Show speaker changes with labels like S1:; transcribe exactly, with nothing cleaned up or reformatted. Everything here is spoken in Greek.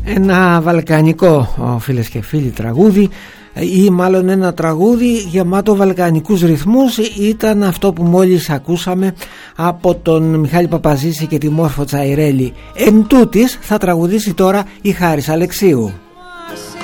S1: Ένα βαλκανικό, φίλες και φίλοι, τραγούδι, ή μάλλον ένα τραγούδι γεμάτο βαλκανικούς ρυθμούς, ήταν αυτό που μόλις ακούσαμε από τον Μιχάλη Παπαζήση και τη Μόρφο Τσαϊρέλη. Εν τούτης θα τραγουδήσει τώρα η Χάρης Αλεξίου.